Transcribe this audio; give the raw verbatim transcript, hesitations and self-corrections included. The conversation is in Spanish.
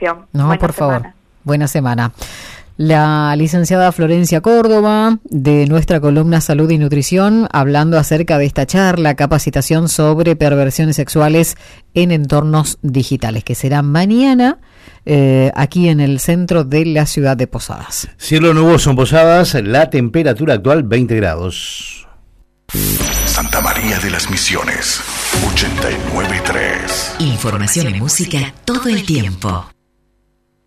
invitación. No, Buena por semana. favor. Buena semana. La licenciada Florencia Córdoba, de nuestra columna Salud y Nutrición, hablando acerca de esta charla, capacitación sobre perversiones sexuales en entornos digitales, que será mañana eh, aquí en el centro de la ciudad de Posadas. Cielo nuboso en Posadas, la temperatura actual veinte grados. Santa María de las Misiones, ochenta y nueve punto tres. Información y música todo el tiempo.